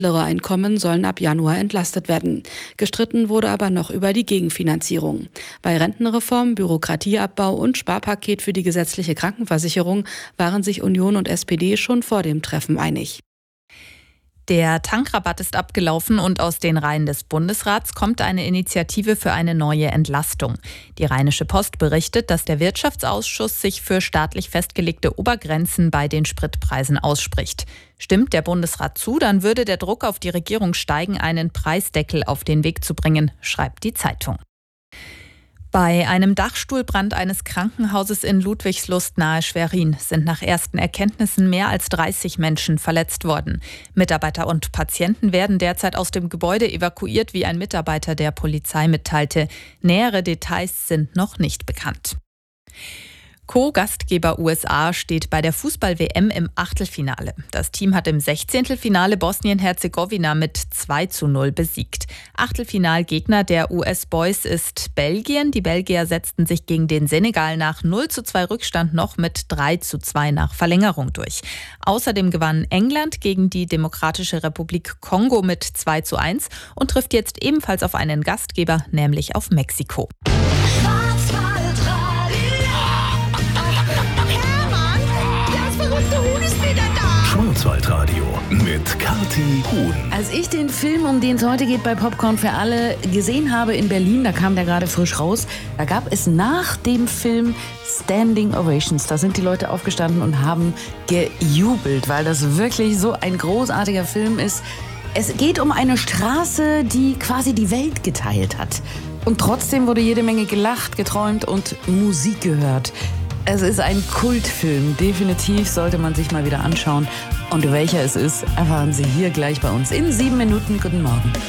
Mittlere Einkommen sollen ab Januar entlastet werden. Gestritten wurde aber noch über die Gegenfinanzierung. Bei Rentenreform, Bürokratieabbau und Sparpaket für die gesetzliche Krankenversicherung waren sich Union und SPD schon vor dem Treffen einig. Der Tankrabatt ist abgelaufen und aus den Reihen des Bundesrats kommt eine Initiative für eine neue Entlastung. Die Rheinische Post berichtet, dass der Wirtschaftsausschuss sich für staatlich festgelegte Obergrenzen bei den Spritpreisen ausspricht. Stimmt der Bundesrat zu, dann würde der Druck auf die Regierung steigen, einen Preisdeckel auf den Weg zu bringen, schreibt die Zeitung. Bei einem Dachstuhlbrand eines Krankenhauses in Ludwigslust nahe Schwerin sind nach ersten Erkenntnissen mehr als 30 Menschen verletzt worden. Mitarbeiter und Patienten werden derzeit aus dem Gebäude evakuiert, wie ein Mitarbeiter der Polizei mitteilte. Nähere Details sind noch nicht bekannt. Co-Gastgeber USA steht bei der Fußball-WM im Achtelfinale. Das Team hat im 16. Finale Bosnien-Herzegowina mit 2:0 besiegt. Achtelfinalgegner der US-Boys ist Belgien. Die Belgier setzten sich gegen den Senegal nach 0:2 Rückstand noch mit 3:2 nach Verlängerung durch. Außerdem gewann England gegen die Demokratische Republik Kongo mit 2:1 und trifft jetzt ebenfalls auf einen Gastgeber, nämlich auf Mexiko. Schwarzwaldradio mit Kathi Huhn. Als ich den Film, um den es heute geht, bei Popcorn für alle gesehen habe in Berlin, da kam der gerade frisch raus, da gab es nach dem Film Standing Ovations. Da sind die Leute aufgestanden und haben gejubelt, weil das wirklich so ein großartiger Film ist. Es geht um eine Straße, die quasi die Welt geteilt hat. Und trotzdem wurde jede Menge gelacht, geträumt und Musik gehört. Es ist ein Kultfilm, definitiv sollte man sich mal wieder anschauen. Und welcher es ist, erfahren Sie hier gleich bei uns in 7 Minuten. Guten Morgen.